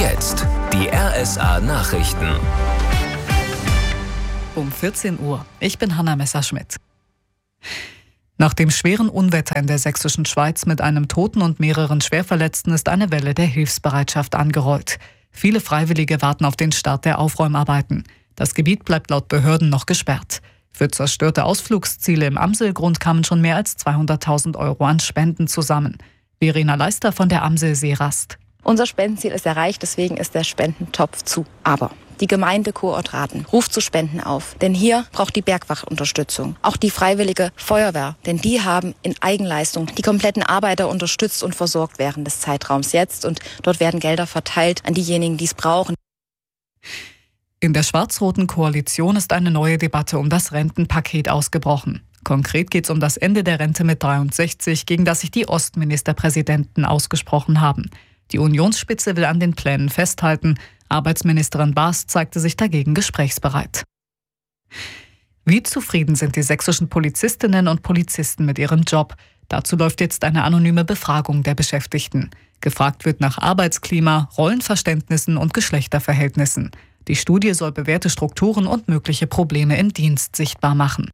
Jetzt die RSA Nachrichten. Um 14 Uhr. Ich bin Hanna Messerschmidt. Nach dem schweren Unwetter in der sächsischen Schweiz mit einem Toten und mehreren Schwerverletzten ist eine Welle der Hilfsbereitschaft angerollt. Viele Freiwillige warten auf den Start der Aufräumarbeiten. Das Gebiet bleibt laut Behörden noch gesperrt. Für zerstörte Ausflugsziele im Amselgrund kamen schon mehr als 200.000 Euro an Spenden zusammen. Verena Leister von der Amsel-Seerast. Unser Spendenziel ist erreicht, deswegen ist der Spendentopf zu. Aber die Gemeinde Chor-Ottraten ruft zu Spenden auf. Denn hier braucht die Bergwacht Unterstützung. Auch die Freiwillige Feuerwehr. Denn die haben in Eigenleistung die kompletten Arbeiter unterstützt und versorgt während des Zeitraums jetzt. Und dort werden Gelder verteilt an diejenigen, die es brauchen. In der schwarz-roten Koalition ist eine neue Debatte um das Rentenpaket ausgebrochen. Konkret geht es um das Ende der Rente mit 63, gegen das sich die Ostministerpräsidenten ausgesprochen haben. Die Unionsspitze will an den Plänen festhalten. Arbeitsministerin Baas zeigte sich dagegen gesprächsbereit. Wie zufrieden sind die sächsischen Polizistinnen und Polizisten mit ihrem Job? Dazu läuft jetzt eine anonyme Befragung der Beschäftigten. Gefragt wird nach Arbeitsklima, Rollenverständnissen und Geschlechterverhältnissen. Die Studie soll bewährte Strukturen und mögliche Probleme im Dienst sichtbar machen.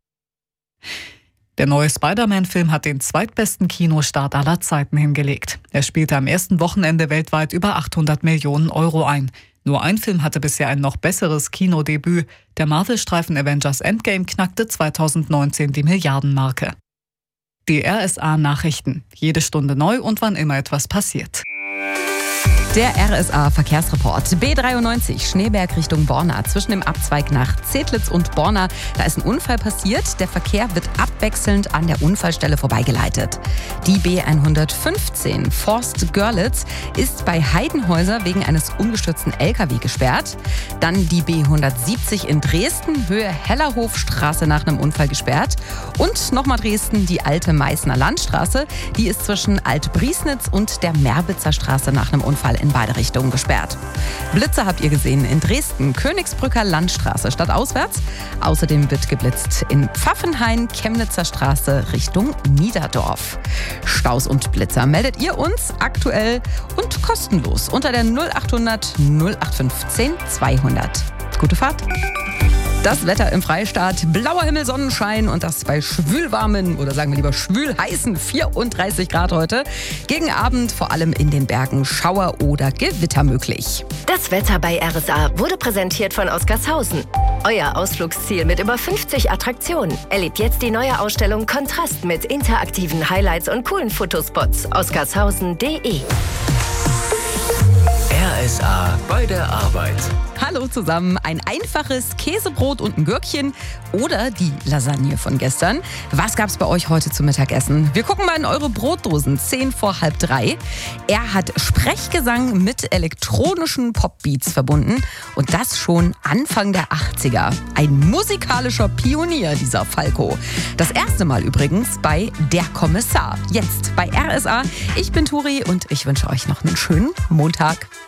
Der neue Spider-Man-Film hat den zweitbesten Kinostart aller Zeiten hingelegt. Er spielte am ersten Wochenende weltweit über 800 Millionen Euro ein. Nur ein Film hatte bisher ein noch besseres Kinodebüt. Der Marvel-Streifen Avengers Endgame knackte 2019 die Milliardenmarke. Die RSA-Nachrichten. Jede Stunde neu und wann immer etwas passiert. Der RSA-Verkehrsreport. B93 Schneeberg Richtung Borna. Zwischen dem Abzweig nach Zedlitz und Borna, da ist ein Unfall passiert. Der Verkehr wird abwechselnd an der Unfallstelle vorbeigeleitet. Die B115 Forst-Görlitz ist bei Heidenhäuser wegen eines umgestürzten LKW gesperrt. Dann die B170 in Dresden, Höhe Hellerhofstraße nach einem Unfall gesperrt. Und nochmal Dresden, die alte Meißner Landstraße. Die ist zwischen Alt-Briesnitz und der Merbitzer Straße nach einem Unfall in beide Richtungen gesperrt. Blitze habt ihr gesehen in Dresden, Königsbrücker Landstraße stadtauswärts. Außerdem wird geblitzt in Pfaffenhain, Chemnitzer Straße Richtung Niederdorf. Staus und Blitzer meldet ihr uns aktuell und kostenlos unter der 0800 0815 200. Gute Fahrt! Das Wetter im Freistaat, blauer Himmel, Sonnenschein und das bei schwülwarmen oder sagen wir lieber schwülheißen 34 Grad heute. Gegen Abend vor allem in den Bergen Schauer oder Gewitter möglich. Das Wetter bei RSA wurde präsentiert von Oscarshausen. Euer Ausflugsziel mit über 50 Attraktionen. Erlebt jetzt die neue Ausstellung Kontrast mit interaktiven Highlights und coolen Fotospots. Oscarshausen.de. RSA bei der Arbeit. Hallo zusammen, ein einfaches Käsebrot und ein Gürkchen oder die Lasagne von gestern. Was gab's bei euch heute zum Mittagessen? Wir gucken mal in eure Brotdosen, 2:10. Er hat Sprechgesang mit elektronischen Popbeats verbunden und das schon Anfang der 80er. Ein musikalischer Pionier, dieser Falco. Das erste Mal übrigens bei Der Kommissar. Jetzt bei RSA. Ich bin Turi und ich wünsche euch noch einen schönen Montag.